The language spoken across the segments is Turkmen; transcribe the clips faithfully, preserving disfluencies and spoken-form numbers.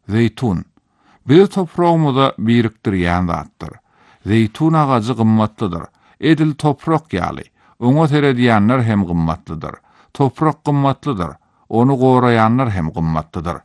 Zeytun. Bir toprağımızda biriktirýän zatdyr. Zeytun agacı gymmatlydyr. Edil toprak ýaly. Oňa terediýänler hem gymmatlydyr. Toprak gymmatlydyr. Onu goraýanlar hem gymmatlydyr.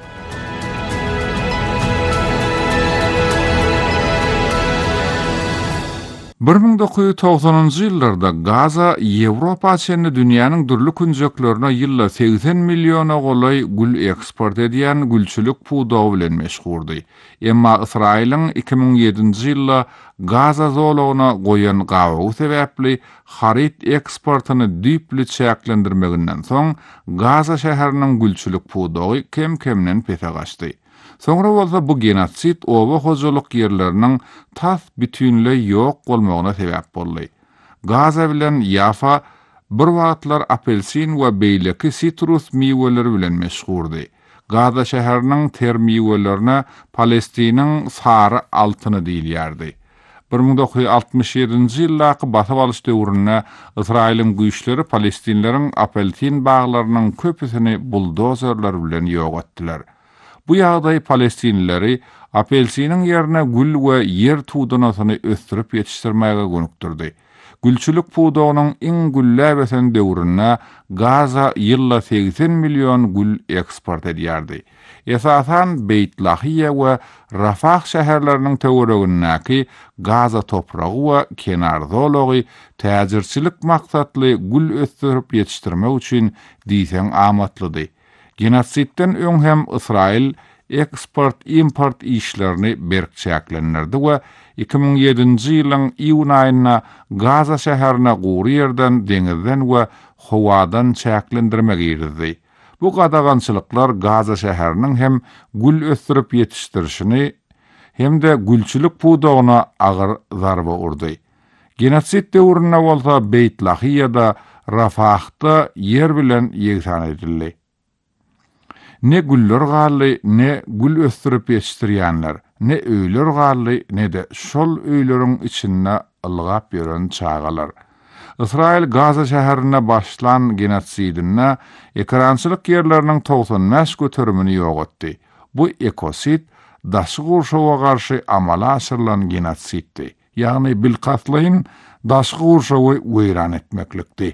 bir ming dokuz yüz togsonunjy ýyllarda Gaza Ýewropa çenli dünýäniň dürli künjeklerine ýylda seksen milliona golay gül eksport edýän gülçülük pudawy bilen meşgurdy. Emma Israiliň iki ming ýedinji ýylda Gaza zolagyna goýan gawagy sebäpli harit eksportyny düýpli çäklendirmeginden soň Gaza şäheriniň gülçülük pudawy kem-kemden pete gaçdy. Soňra bolsa bu genotsit oba hojalyk ýerleriniň tas bütünlei ýok bolmagyna sebäp boldy. Gaza bilen Yafa bir wagtlar apelsin we beýleki sitrus miweleri bilen meşgurdy. Gaza şäheriniň termiwelerine Palestiniň sary altyny diýilýärdi. bir ming dokuz yüz altmış ýedinji ýyldaky batyp alyş döwründe Israiliň güýçleri Palestinleriň apelsin baglarynyň köpüsini buldozerler bilen ýok etdiler. Bu ýagdaý Palestinlileri apelsiniň ýerine gül we ýer tudunasyny östürip ýetişdirmäge gönükdirdi. Gülçülük pudawynyň iň güllläbesen döwründe Gaza ýylda seksen million gül eksport edýärdi. Esasan Beit Lahiya we Rafah şäherleriniň töweregindäki Gaza topragy we kenar zolagy täzirçilik maksatly gül östürip ýetişdirmek üçin diýsen amatlydy. Genotsitden öň hem Israil eksport-import işlerini berk çäklendirdi we iki ming ýedinji ýylyň iýun aýyna Gaza şäherine gury ýerden deňizden we howadan çäklendirmek girdi. Bu gadagançylyklar Gaza şäheriniň hem gül östürip ýetişdirişini hem de gülçülük pudawyna agyr zarba urdy. Genotsit döwründe bolsa Beit Lahiyada, Rafahda yer bilen ýeksan edildi. Ne güller gally, ne gül östürip ýetişdirýänler, ne öýler gally, ne de şol öýleriň içinde ılgap ýören çagalar. Israil Gaza şäherine başlan genotsidine ekrançylyk ýerleriniň togsan beş göterümini ýok etdi. Bu ekosit daşy gurşawa garşy amala aşyrylan genotsitdi. Ýagny bilkatlyň daşy gurşawy weýran etmeklikdi.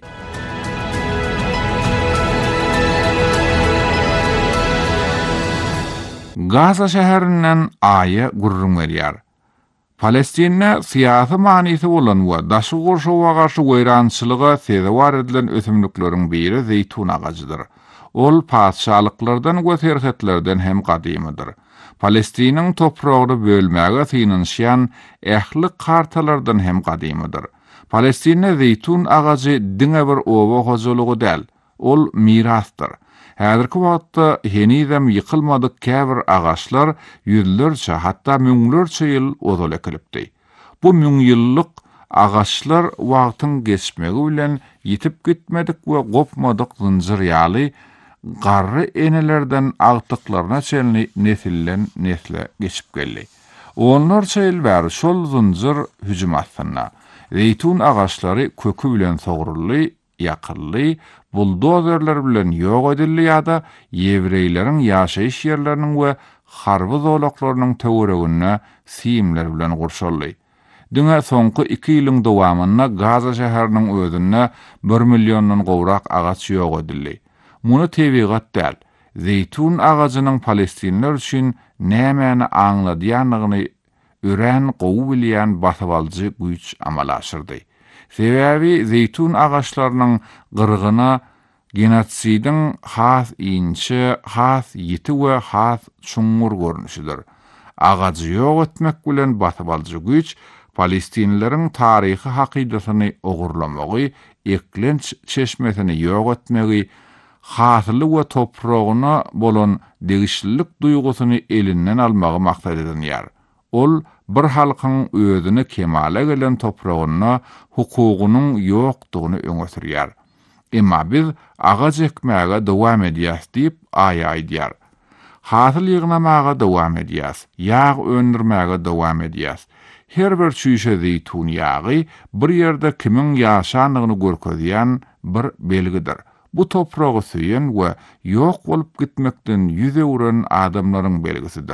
Gaza şäherinden aýa gurrun berýär. Palestinne siýasy manysy bolan we daşy gurşawa garşy weýrançylyga sebäp edilen ösümlikleriň biri zeytun agacıdyr. Ol paçalyklardan we terhetlerden hem gadymydyr. Palestiniň topragyny bölmäge synynşýan ähli kartalardan hem gadymydyr. Palestinne zeytun agacy diňe bir oba hojalygy däl, ol mirasdyr. Häzirki wagtda henizem ýykylmadyk käbir agaçlar ýüzlerçe hatda müňlerçe ýyl ozal ekilipdi. Bu müň ýyllyk agaçlar wagtyň geçmegi bilen ýitip gitmedik we gopmadyk zynjyr ýaly garry enelerden agtyklaryna çenli nesillen nesle geçip geldi. Onlarça ýyl bäri şol zynjyr hüjüm astyna. Zeytun agaçlary kökü bilen sogurly, ýakylly, buldozerler bilen ýok edildi ýa-da ýewreýleriň ýaşaýyş ýerleriniň we harby zolaklarynyň töweregine siýimler bilen gurşaldy. Diňe soňky iki ýylyň dowamynda Gaza şäheriniň özünde bir milliondan gowrak agaç ýok edildi. Muny tebigat däl, zeytun agacynyň Palestinler üçin nämäni aňladýanyny ören gowy bilýän basabaljy güýç amala aşyrdy. Sebäbi zeytun agaçlarynyň gyrgyna genotsidin has inçe, has ýiti we has çuňur görnüşidir. Agacy ýok etmek bilen basabaljy güýç Palestinleriň taryhy hakydatyny ogurlamagy, eklenç çeşmesini ýok etmegi, hasly we topragyna bolan degişlilik duýgusyny elinden almagy maksat edýär. Ol bir halkyň özüni kemale gelen topragyna hukugynyň ýokdugyny öňe sürýär. Emma biz agaç ekmäge dowam edýäs diýip aýa aýdýar. Hasyl ýygnamaga dowam edýäs, ýag öndürmäge dowam edýäs. Her bir çüýşe zeytun ýagy bir ýerde kimiň ýaşanygyny görkezýän bir belgidir. Bu topragy süýen we ýok bolup gitmekden ýüze uran adamlaryň belgisidir.